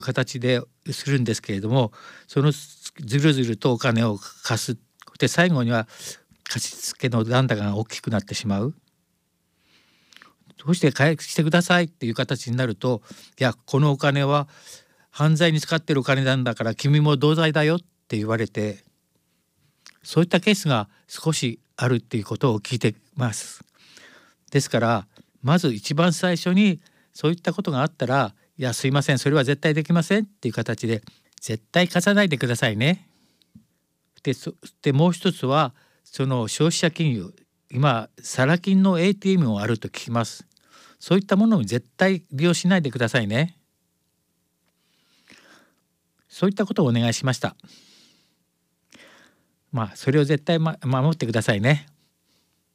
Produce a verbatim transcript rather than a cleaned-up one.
形でするんですけれども、そのずるずるとお金を貸す。で最後には貸付の残高が大きくなってしまう。どうして返してくださいっていう形になると、いやこのお金は犯罪に使ってるお金なんだから君も同罪だよって言われて、そういったケースが少しあるっていうことを聞いてます。ですからまず一番最初にそういったことがあったら、いやすいませんそれは絶対できませんっていう形で、絶対貸さないでくださいね。でそでもう一つは、その消費者金融、今サラ金の エーティーエム もあると聞きます。そういったものを絶対利用しないでくださいね。そういったことをお願いしました。まあそれを絶対、ま、守ってくださいね。